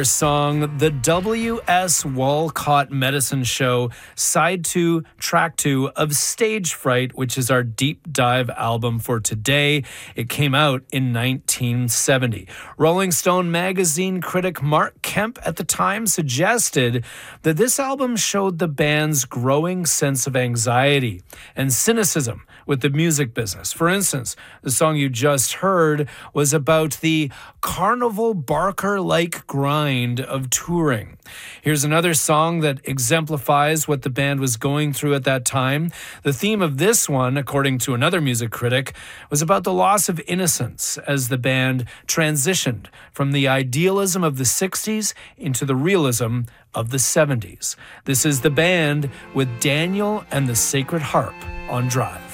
Song, the W.S. Walcott Medicine Show, Side 2, Track 2 of Stage Fright, which is our deep dive album for today. It came out in 1970. Rolling Stone magazine critic Mark Kemp at the time suggested that this album showed the band's growing sense of anxiety and cynicism with the music business. For instance, the song you just heard was about the carnival barker-like grind of touring. Here's another song that exemplifies what the band was going through at that time. The theme of this one, according to another music critic, was about the loss of innocence as the band transitioned from the idealism of the 60s into the realism of the 70s. This is the band with Daniel and the Sacred Harp on Drive.